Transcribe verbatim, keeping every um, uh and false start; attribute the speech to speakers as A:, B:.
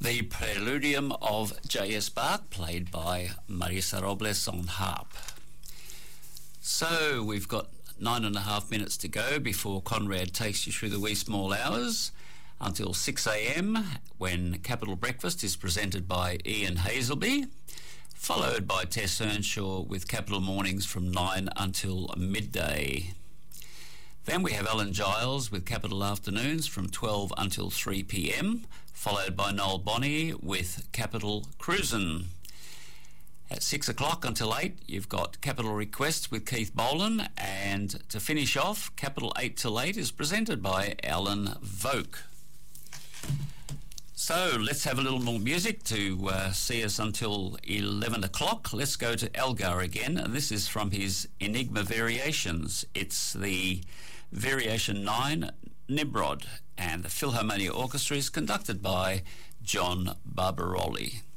A: the Preludium of J S. Bach, played by Marisa Robles on harp. So we've got nine and a half minutes to go before Conrad takes you through the wee small hours until six a.m. when Capital Breakfast is presented by Ian Hazelby, followed by Tess Earnshaw with Capital Mornings from nine until midday. Then we have Alan Giles with Capital Afternoons from twelve until three p.m, followed by Noel Bonney with Capital Cruisin'. At six o'clock until eight, you've got Capital Requests with Keith Bolan, and to finish off, Capital eight till eight is presented by Alan Voke. So let's have a little more music to uh, see us until eleven o'clock. Let's go to Elgar again, and this is from his Enigma Variations. It's the Variation nine, Nimrod, and the Philharmonia Orchestra is conducted by John Barbaroli.